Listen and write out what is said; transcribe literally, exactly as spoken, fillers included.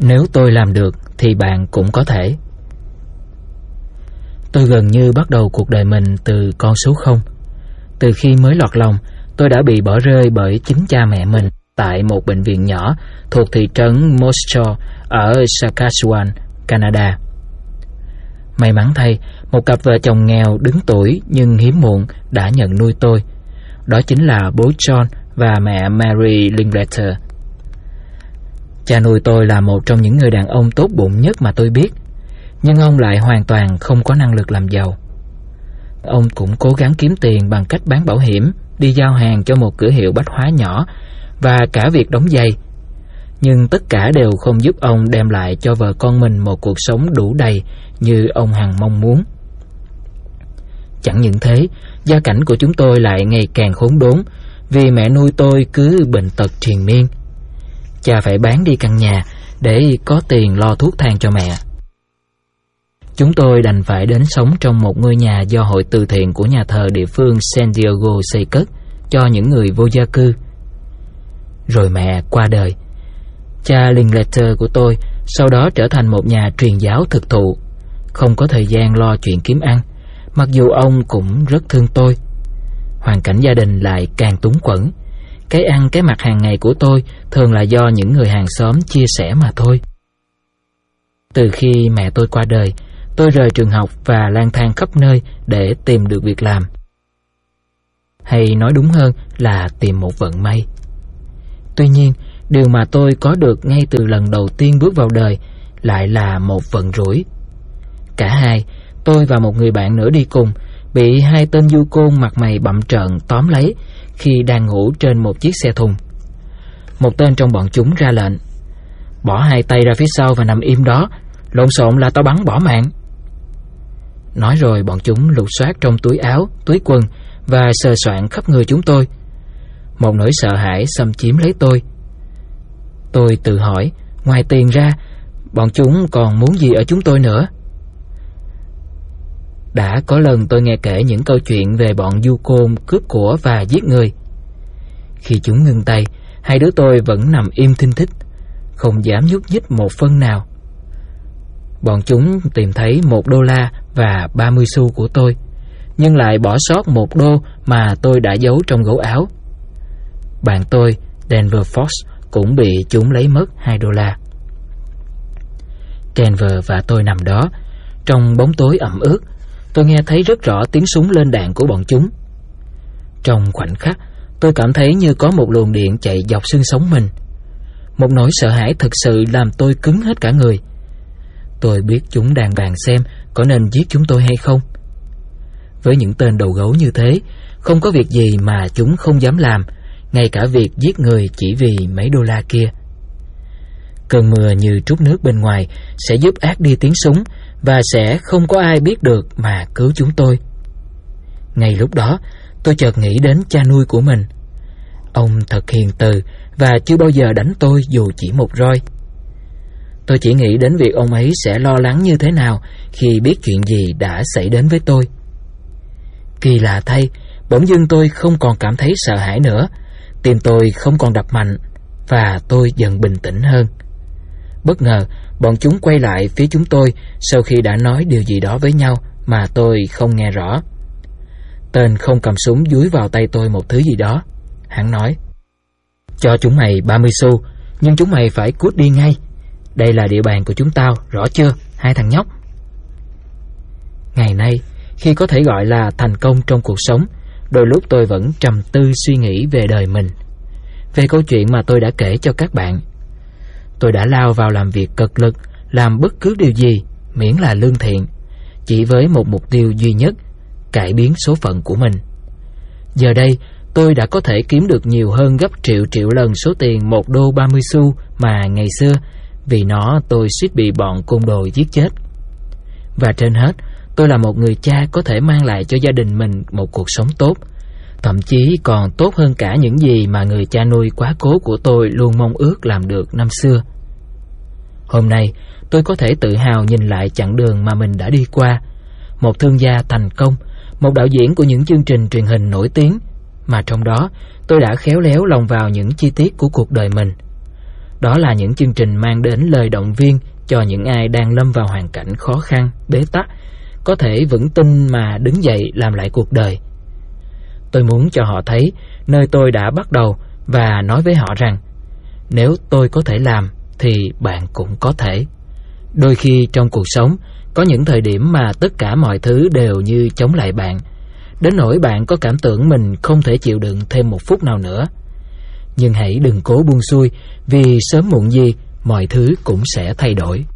Nếu tôi làm được thì bạn cũng có thể. Tôi gần như bắt đầu cuộc đời mình từ con số không. Từ khi mới lọt lòng, tôi đã bị bỏ rơi bởi chính cha mẹ mình tại một bệnh viện nhỏ thuộc thị trấn Moose Jaw ở Saskatchewan, Canada. May mắn thay, một cặp vợ chồng nghèo đứng tuổi nhưng hiếm muộn đã nhận nuôi tôi. Đó chính là bố John và mẹ Mary Linklater. Cha nuôi tôi là một trong những người đàn ông tốt bụng nhất mà tôi biết, nhưng ông lại hoàn toàn không có năng lực làm giàu. Ông cũng cố gắng kiếm tiền bằng cách bán bảo hiểm, đi giao hàng cho một cửa hiệu bách hóa nhỏ và cả việc đóng giày. Nhưng tất cả đều không giúp ông đem lại cho vợ con mình một cuộc sống đủ đầy như ông hằng mong muốn. Chẳng những thế, gia cảnh của chúng tôi lại ngày càng khốn đốn vì mẹ nuôi tôi cứ bệnh tật triền miên. Cha phải bán đi căn nhà để có tiền lo thuốc thang cho mẹ. Chúng tôi đành phải đến sống trong một ngôi nhà do hội từ thiện của nhà thờ địa phương San Diego xây cất cho những người vô gia cư. Rồi mẹ qua đời. Cha Linklater của tôi sau đó trở thành một nhà truyền giáo thực thụ, không có thời gian lo chuyện kiếm ăn, mặc dù ông cũng rất thương tôi. Hoàn cảnh gia đình lại càng túng quẫn. Cái ăn cái mặc hàng ngày của tôi thường là do những người hàng xóm chia sẻ mà thôi. Từ khi mẹ tôi qua đời, tôi rời trường học và lang thang khắp nơi để tìm được việc làm. Hay nói đúng hơn là tìm một vận may. Tuy nhiên, điều mà tôi có được ngay từ lần đầu tiên bước vào đời lại là một vận rủi. Cả hai, tôi và một người bạn nữa đi cùng, bị hai tên du côn mặt mày bặm trợn tóm lấy khi đang ngủ trên một chiếc xe thùng. Một tên trong bọn chúng ra lệnh: "Bỏ hai tay ra phía sau và nằm im đó, lộn xộn là tao bắn bỏ mạng." Nói rồi bọn chúng lục soát trong túi áo, túi quần và sờ soạn khắp người chúng tôi. Một nỗi sợ hãi xâm chiếm lấy tôi. Tôi tự hỏi, ngoài tiền ra, bọn chúng còn muốn gì ở chúng tôi nữa? Đã có lần tôi nghe kể những câu chuyện về bọn du côn cướp của và giết người. Khi chúng ngưng tay, hai đứa tôi vẫn nằm im thinh thích, không dám nhúc nhích một phân nào. Bọn chúng tìm thấy một đô la và ba mươi xu của tôi, nhưng lại bỏ sót một đô mà tôi đã giấu trong gấu áo. Bạn tôi, Denver Fox, cũng bị chúng lấy mất hai đô la. Denver và tôi nằm đó, trong bóng tối ẩm ướt. Tôi nghe thấy rất rõ tiếng súng lên đạn của bọn chúng. Trong khoảnh khắc, tôi cảm thấy như có một luồng điện chạy dọc xương sống mình. Một nỗi sợ hãi thực sự làm tôi cứng hết cả người. Tôi biết chúng đang bàn xem có nên giết chúng tôi hay không. Với những tên đầu gấu như thế, không có việc gì mà chúng không dám làm, ngay cả việc giết người chỉ vì mấy đô la kia. Cơn mưa như trút nước bên ngoài sẽ giúp át đi tiếng súng, và sẽ không có ai biết được mà cứu chúng tôi. Ngay lúc đó, tôi chợt nghĩ đến cha nuôi của mình. Ông thật hiền từ và chưa bao giờ đánh tôi dù chỉ một roi. Tôi chỉ nghĩ đến việc ông ấy sẽ lo lắng như thế nào khi biết chuyện gì đã xảy đến với tôi. Kỳ lạ thay, bỗng dưng tôi không còn cảm thấy sợ hãi nữa. Tim tôi không còn đập mạnh và tôi dần bình tĩnh hơn. Bất ngờ, bọn chúng quay lại phía chúng tôi sau khi đã nói điều gì đó với nhau mà tôi không nghe rõ. Tên không cầm súng dúi vào tay tôi một thứ gì đó. Hắn nói: "Cho chúng mày ba mươi xu, nhưng chúng mày phải cút đi ngay. Đây là địa bàn của chúng tao, rõ chưa, hai thằng nhóc?" Ngày nay, khi có thể gọi là thành công trong cuộc sống, đôi lúc tôi vẫn trầm tư suy nghĩ về đời mình, về câu chuyện mà tôi đã kể cho các bạn. Tôi đã lao vào làm việc cực lực, làm bất cứ điều gì miễn là lương thiện, chỉ với một mục tiêu duy nhất: cải biến số phận của mình. Giờ đây, tôi đã có thể kiếm được nhiều hơn gấp triệu triệu lần số tiền một đô ba mươi xu mà ngày xưa vì nó tôi suýt bị bọn côn đồ giết chết. Và trên hết, tôi là một người cha có thể mang lại cho gia đình mình một cuộc sống tốt, thậm chí còn tốt hơn cả những gì mà người cha nuôi quá cố của tôi luôn mong ước làm được năm xưa. Hôm nay, tôi có thể tự hào nhìn lại chặng đường mà mình đã đi qua. Một thương gia thành công, một đạo diễn của những chương trình truyền hình nổi tiếng, mà trong đó tôi đã khéo léo lồng vào những chi tiết của cuộc đời mình. Đó là những chương trình mang đến lời động viên cho những ai đang lâm vào hoàn cảnh khó khăn, bế tắc, có thể vững tin mà đứng dậy làm lại cuộc đời. Tôi muốn cho họ thấy nơi tôi đã bắt đầu và nói với họ rằng nếu tôi có thể làm thì bạn cũng có thể. Đôi khi trong cuộc sống có những thời điểm mà tất cả mọi thứ đều như chống lại bạn, đến nỗi bạn có cảm tưởng mình không thể chịu đựng thêm một phút nào nữa. Nhưng hãy đừng cố buông xuôi, vì sớm muộn gì mọi thứ cũng sẽ thay đổi.